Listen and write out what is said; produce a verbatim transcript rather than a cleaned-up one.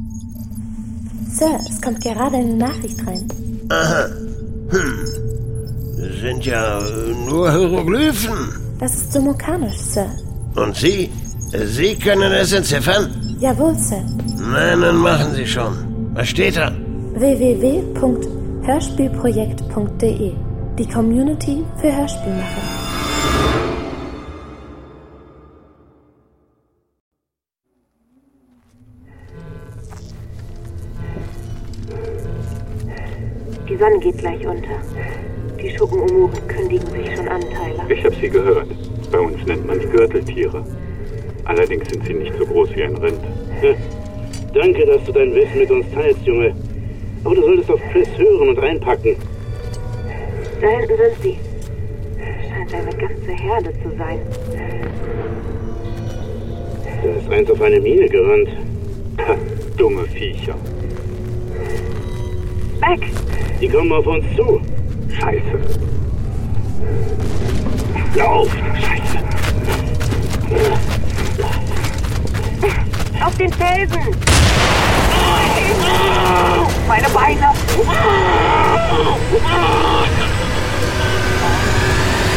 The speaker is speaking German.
Sir, es kommt gerade eine Nachricht rein. Aha. Hm. Das sind ja nur Hieroglyphen. Das ist Sumokanisch, Sir. Und Sie? Sie können es entziffern? Jawohl, Sir. Na, dann machen Sie schon. Was steht da? w w w punkt hörspielprojekt punkt d e. Die Community für Hörspielmacher. Die Sonne geht gleich unter. Die Schuppenumuren kündigen sich schon an, Tyler. Ich habe sie gehört. Bei uns nennt man die Gürteltiere. Allerdings sind sie nicht so groß wie ein Rind. Ja. Danke, dass du dein Wissen mit uns teilst, Junge. Aber du solltest auf Chris hören und reinpacken. Da hinten sind sie. Scheint eine ganze Herde zu sein. Da ist eins auf eine Mine gerannt. Ha, dumme Viecher. Weg! Die kommen auf uns zu. Scheiße. Lauf! Scheiße! Auf den Felsen! Meine Beine!